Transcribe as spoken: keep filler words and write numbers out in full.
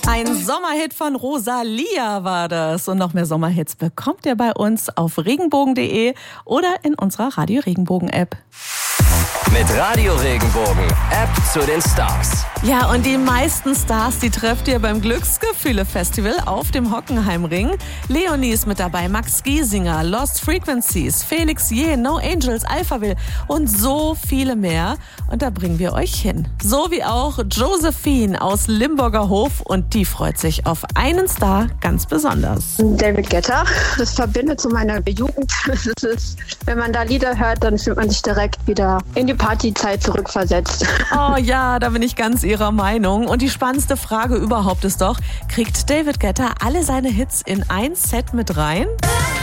Ein Sommerhit von Rosalia war das. Und noch mehr Sommerhits bekommt ihr bei uns auf regenbogen punkt de oder in unserer Radio Regenbogen App. Mit Radio Regenbogen, App zu den Stars. Ja, und die meisten Stars, die trefft ihr beim Glücksgefühle-Festival auf dem Hockenheimring. Leonie ist mit dabei, Max Giesinger, Lost Frequencies, Felix Jähn, No Angels, Alphaville und so viele mehr. Und da bringen wir euch hin. So wie auch Josephine aus Limburger Hof, und die freut sich auf einen Star ganz besonders. David Guetta, das verbindet zu meiner Jugend. Das ist, wenn man da Lieder hört, dann fühlt man sich direkt wieder in die Partyzeit zurückversetzt. Oh ja, da bin ich ganz ihrer Meinung. Und die spannendste Frage überhaupt ist doch, kriegt David Guetta alle seine Hits in ein Set mit rein?